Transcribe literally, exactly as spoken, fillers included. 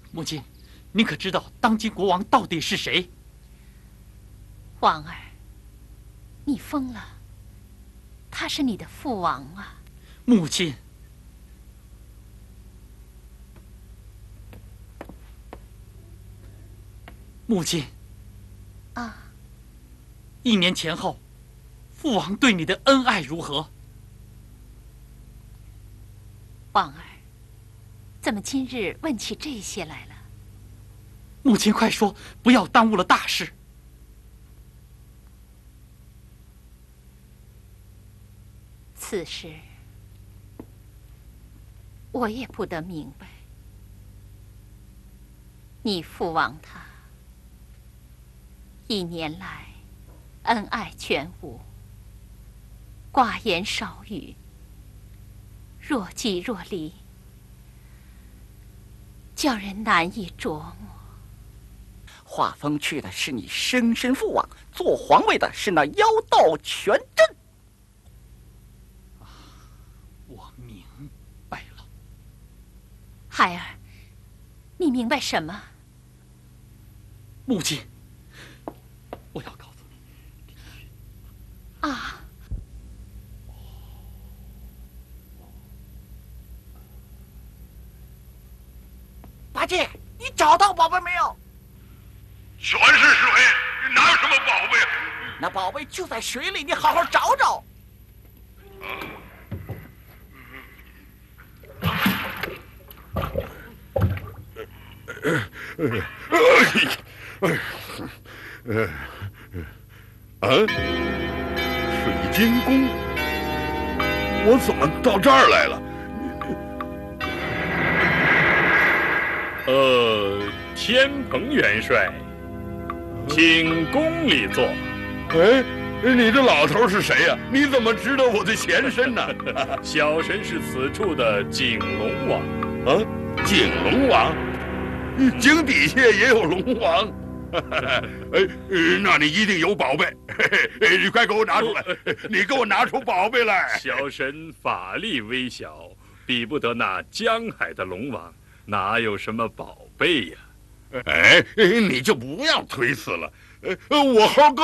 母亲，您可知道当今国王到底是谁？ 王儿，你疯了！他是你的父王啊！ 母亲，母亲， 啊， 一年前后，父王对你的恩爱如何？ 王儿，怎么今日问起这些来了？ 母亲，快说，不要耽误了大事。 此事我也不得明白。你父王他一年来恩爱全无，寡言少语，若即若离，叫人难以琢磨。 画风去的是你生身父王，做皇位的是那妖道全真。 我明白了。 孩儿，你明白什么？ 母亲，我要告诉你。 啊！ 八戒，你找到宝贝没有？ 全是水，哪有什么宝贝？ 那宝贝就在水里，你好好找找。 啊！水晶宫，我怎么到这儿来了？ 呃，天蓬元帅，请宫里坐。 哎，你这老头是谁呀？你怎么知道我的前身呢？ 小神是此处的景龙王。 啊，景龙王，井底下也有龙王。哎，那你一定有宝贝，你快给我拿出来！你给我拿出宝贝来！ 小神法力微小，比不得那江海的龙王，哪有什么宝贝呀？ 哎，你就不要推辞了。我猴哥。